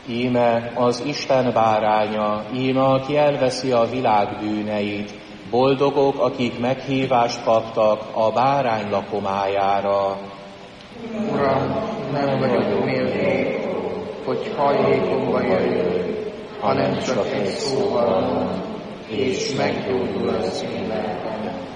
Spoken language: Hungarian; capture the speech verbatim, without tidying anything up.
Íme az Isten báránya, íme, aki elveszi a világ bűneit. Boldogok, akik meghívást kaptak a bárány lakomájára. Uram, nem vagyok méltó, hogy hajlékomba jöjjön, hanem csak egy szóval mond, és meggyógyul az életem.